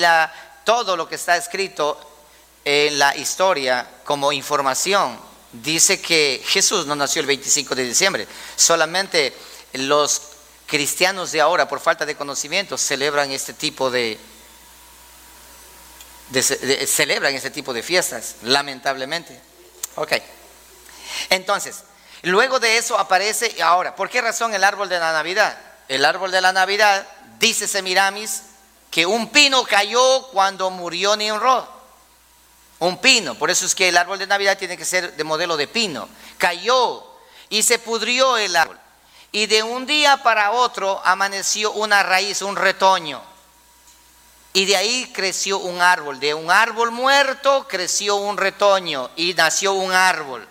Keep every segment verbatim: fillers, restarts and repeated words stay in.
la, todo lo que está escrito en la historia como información dice que Jesús no nació el veinticinco de diciembre. Solamente los cristianos de ahora, por falta de conocimiento, celebran este tipo de, de, de celebran este tipo de fiestas, lamentablemente. Ok. Entonces, luego de eso aparece, ahora, ¿por qué razón el árbol de la Navidad? El árbol de la Navidad, dice Semiramis, que un pino cayó cuando murió Nimrod. Un pino, por eso es que el árbol de Navidad tiene que ser de modelo de pino. Cayó y se pudrió el árbol. Y de un día para otro amaneció una raíz, un retoño. Y de ahí creció un árbol. De un árbol muerto creció un retoño y nació un árbol.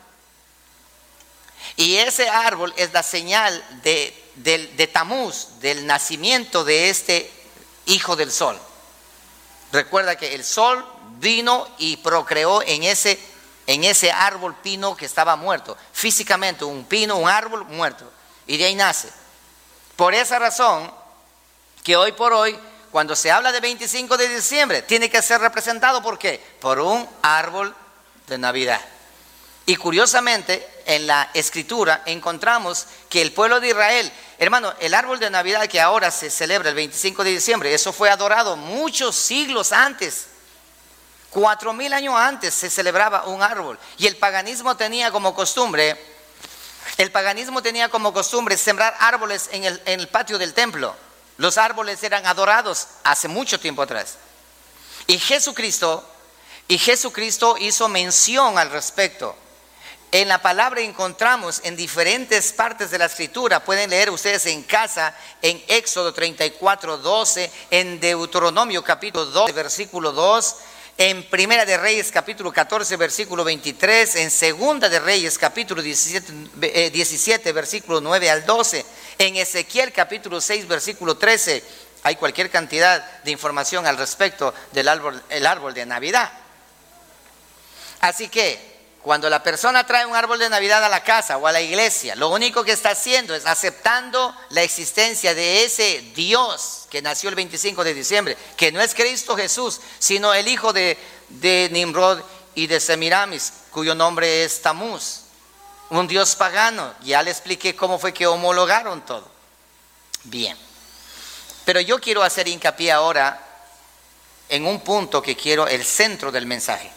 Y ese árbol es la señal de, de, de Tamuz, del nacimiento de este hijo del sol. Recuerda que el sol vino y procreó en ese, en ese árbol pino que estaba muerto. Físicamente, un pino, un árbol muerto. Y de ahí nace. Por esa razón, que hoy por hoy, cuando se habla de veinticinco de diciembre, tiene que ser representado, ¿por qué? Por un árbol de Navidad. Y curiosamente, en la escritura encontramos que el pueblo de Israel, hermano, el árbol de Navidad que ahora se celebra el veinticinco de diciembre, eso fue adorado muchos siglos antes. Cuatro mil años antes se celebraba un árbol. Y el paganismo tenía como costumbre, el paganismo tenía como costumbre sembrar árboles en el, en el patio del templo. Los árboles eran adorados hace mucho tiempo atrás. Y Jesucristo, y Jesucristo hizo mención al respecto. En la palabra encontramos en diferentes partes de la escritura, pueden leer ustedes en casa, en Éxodo treinta y cuatro, doce, en Deuteronomio capítulo doce, versículo dos, en Primera de Reyes capítulo catorce, versículo veintitrés, en Segunda de Reyes capítulo diecisiete, eh, diecisiete, versículo nueve al doce, en Ezequiel capítulo seis, versículo trece, hay cualquier cantidad de información al respecto del árbol, el árbol de Navidad. Así que, cuando la persona trae un árbol de Navidad a la casa o a la iglesia, lo único que está haciendo es aceptando la existencia de ese Dios que nació el veinticinco de diciembre, que no es Cristo Jesús, sino el hijo de, de Nimrod y de Semiramis, cuyo nombre es Tamuz, un Dios pagano. Ya le expliqué cómo fue que homologaron todo. Bien, pero yo quiero hacer hincapié ahora en un punto que quiero, el centro del mensaje.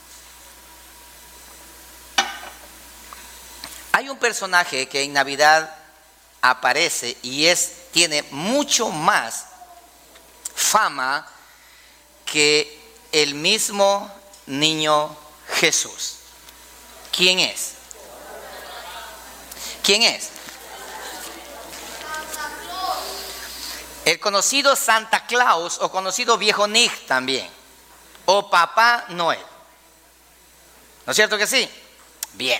Hay un personaje que en Navidad aparece y es, tiene mucho más fama que el mismo niño Jesús. ¿Quién es? ¿Quién es? El conocido Santa Claus, o conocido Viejo Nick también, o Papá Noel. ¿No es cierto que sí? Bien.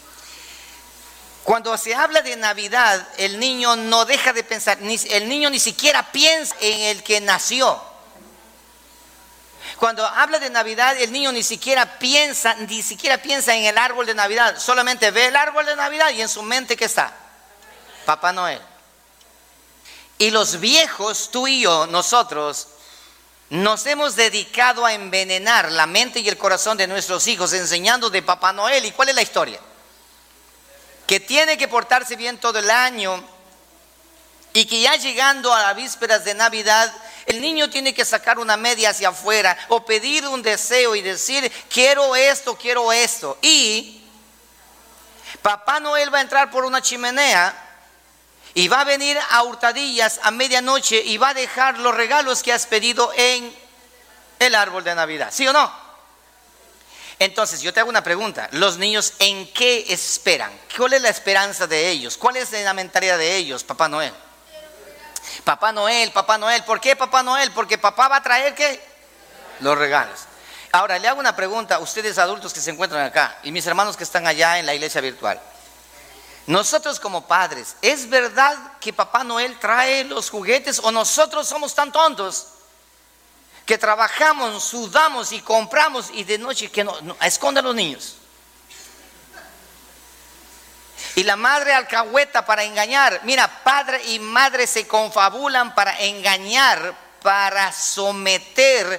Cuando se habla de Navidad, el niño no deja de pensar, ni, el niño ni siquiera piensa en el que nació. Cuando habla de Navidad, el niño ni siquiera piensa, ni siquiera piensa en el árbol de Navidad, solamente ve el árbol de Navidad y en su mente, ¿qué está? Papá Noel. Y los viejos, tú y yo, nosotros, nos hemos dedicado a envenenar la mente y el corazón de nuestros hijos enseñando de Papá Noel. ¿Y cuál es la historia? Que tiene que portarse bien todo el año y que ya llegando a las vísperas de Navidad, el niño tiene que sacar una media hacia afuera o pedir un deseo y decir, quiero esto, quiero esto. Y Papá Noel va a entrar por una chimenea y va a venir a hurtadillas a medianoche y va a dejar los regalos que has pedido en el árbol de Navidad. ¿Sí o no? Entonces, yo te hago una pregunta. ¿Los niños en qué esperan? ¿Cuál es la esperanza de ellos? ¿Cuál es la mentalidad de ellos, Papá Noel? Papá Noel, Papá Noel. ¿Por qué Papá Noel? Porque papá va a traer, ¿qué? Los regalos. Ahora, le hago una pregunta a ustedes adultos que se encuentran acá y mis hermanos que están allá en la iglesia virtual. Nosotros como padres, ¿es verdad que Papá Noel trae los juguetes o nosotros somos tan tontos que trabajamos, sudamos y compramos y de noche que no, no esconde a los niños? Y la madre alcahueta para engañar. Mira, padre y madre se confabulan para engañar, para someter